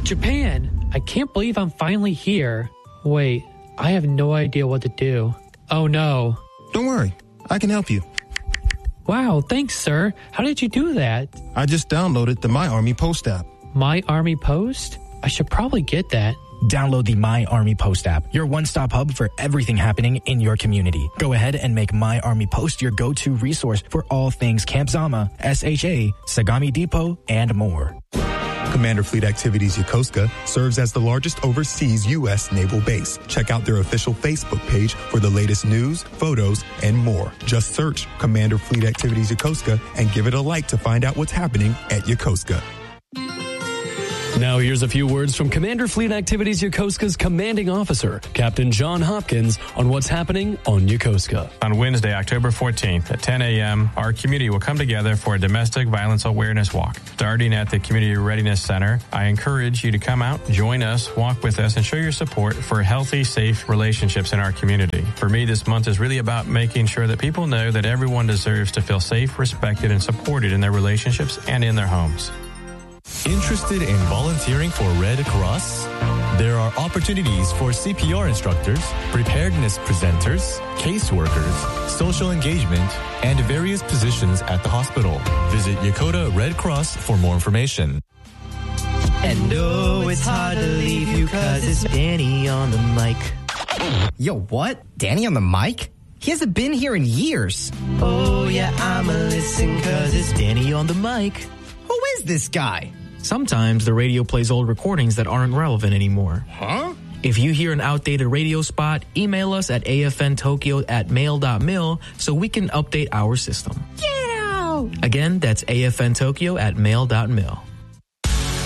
Japan! I can't believe I'm finally here. Wait, I have no idea what to do. Oh no. Don't worry, I can help you. Wow, thanks, sir. How did you do that? I just downloaded the My Army Post app. My Army Post? I should probably get that. Download the My Army Post app, your one-stop hub for everything happening in your community. Go ahead and make My Army Post your go-to resource for all things Camp Zama, SHA, Sagami Depot, and more. Commander Fleet Activities Yokosuka serves as the largest overseas U.S. naval base. Check out their official Facebook page for the latest news, photos, and more. Just search Commander Fleet Activities Yokosuka and give it a like to find out what's happening at Yokosuka. Now here's a few words from Commander Fleet Activities Yokosuka's commanding officer, Captain John Hopkins, on what's happening on Yokosuka. On Wednesday, October 14th at 10 a.m., our community will come together for a domestic violence awareness walk. Starting at the Community Readiness Center, I encourage you to come out, join us, walk with us, and show your support for healthy, safe relationships in our community. For me, this month is really about making sure that people know that everyone deserves to feel safe, respected, and supported in their relationships and in their homes. Interested in volunteering for Red Cross? There are opportunities for CPR instructors, preparedness presenters, caseworkers, social engagement, and various positions at the hospital. Visit Yokota Red Cross for more information. And oh, it's hard to leave you cause it's Danny on the mic. Yo, what? Danny on the mic? He hasn't been here in years. Oh yeah, I'ma listen cause it's Danny on the mic. Who is this guy? Sometimes the radio plays old recordings that aren't relevant anymore. Huh? If you hear an outdated radio spot, email us at afntokyo@mail.mil so we can update our system. Yeah! Again, that's afntokyo@mail.mil.